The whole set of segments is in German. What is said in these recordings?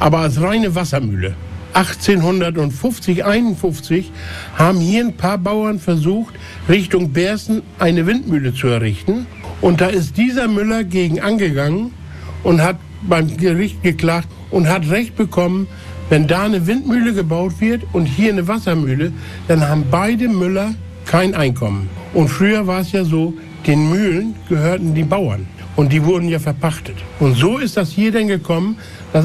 aber als reine Wassermühle. 1850, 51 haben hier ein paar Bauern versucht, Richtung Berßen eine Windmühle zu errichten. Und da ist dieser Müller gegen angegangen und hat beim Gericht geklagt und hat Recht bekommen, wenn da eine Windmühle gebaut wird und hier eine Wassermühle, dann haben beide Müller kein Einkommen. Und früher war es ja so, den Mühlen gehörten die Bauern. Und die wurden ja verpachtet. Und so ist das hier denn gekommen, dass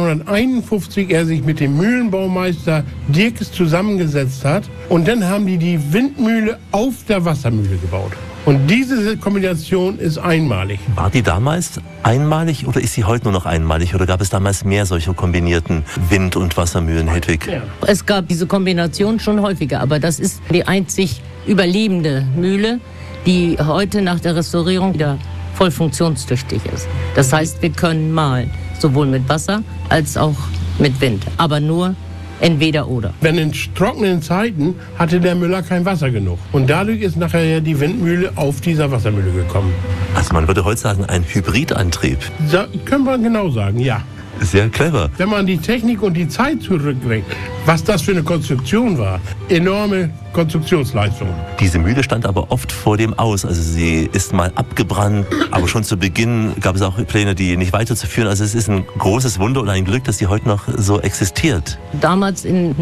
1851 er sich mit dem Mühlenbaumeister Dirkes zusammengesetzt hat. Und dann haben die Windmühle auf der Wassermühle gebaut. Und diese Kombination ist einmalig. War die damals einmalig oder ist sie heute nur noch einmalig? Oder gab es damals mehr solcher kombinierten Wind- und Wassermühlen, Hedwig? Ja. Es gab diese Kombination schon häufiger, aber das ist die einzig überlebende Mühle, die heute nach der Restaurierung wieder voll funktionstüchtig ist. Das heißt, wir können mahlen, sowohl mit Wasser als auch mit Wind, aber nur entweder oder. Wenn in trockenen Zeiten hatte der Müller kein Wasser genug. Und dadurch ist nachher die Windmühle auf dieser Wassermühle gekommen. Also man würde heute sagen, ein Hybridantrieb. Da können wir genau sagen, ja. Sehr clever. Wenn man die Technik und die Zeit zurückbringt, was das für eine Konstruktion war, enorme Konstruktionsleistung. Diese Mühle stand aber oft vor dem Aus. Also sie ist mal abgebrannt, aber schon zu Beginn gab es auch Pläne, die nicht weiterzuführen. Also es ist ein großes Wunder und ein Glück, dass sie heute noch so existiert. Damals in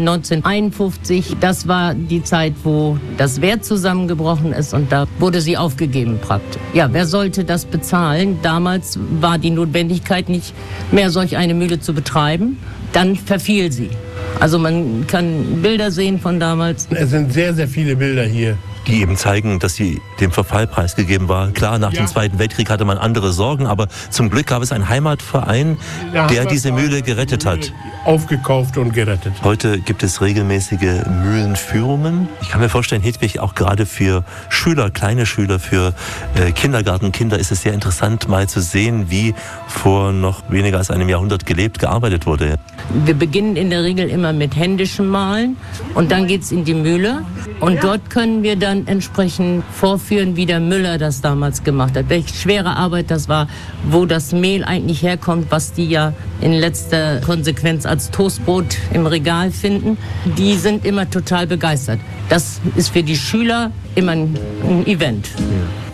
1951, das war die Zeit, wo das Wehr zusammengebrochen ist und da wurde sie aufgegeben praktisch. Ja, wer sollte das bezahlen? Damals war die Notwendigkeit nicht mehr, solch eine Mühle zu betreiben. Dann verfiel sie. Also man kann Bilder sehen von damals. Es sind sehr, sehr viele Bilder hier. Die eben zeigen, dass sie dem Verfall preisgegeben war. Klar, nach dem Zweiten Weltkrieg hatte man andere Sorgen, aber zum Glück gab es einen Heimatverein, der diese Mühle gerettet hat. Aufgekauft und gerettet. Heute gibt es regelmäßige Mühlenführungen. Ich kann mir vorstellen, Hedwig, auch gerade für Schüler, kleine Schüler, für Kindergartenkinder ist es sehr interessant, mal zu sehen, wie vor noch weniger als einem Jahrhundert gearbeitet wurde. Wir beginnen in der Regel immer mit händischem Mahlen und dann geht's in die Mühle und dort können wir dann entsprechend vorführen, wie der Müller das damals gemacht hat. Welche schwere Arbeit das war, wo das Mehl eigentlich herkommt, was die ja in letzter Konsequenz als Toastbrot im Regal finden. Die sind immer total begeistert. Das ist für die Schüler immer ein Event. Ja.